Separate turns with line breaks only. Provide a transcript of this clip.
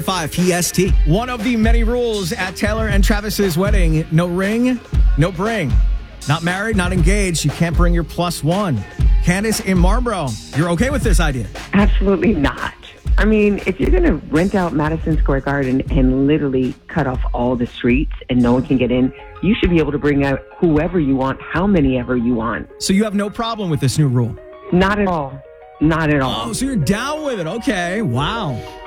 5 PST.
One of the many rules at Taylor and Travis's wedding: no ring, no bring. Not married, not engaged. You can't bring your plus one. Candace in Marlboro, you're okay with this idea?
Absolutely not. I mean, if you're going to rent out Madison Square Garden and literally cut off all the streets and no one can get in, you should be able to bring out whoever you want, how many ever you want.
So you have no problem with this new rule?
Not at all. Not at all.
Oh, so you're down with it. Okay. Wow.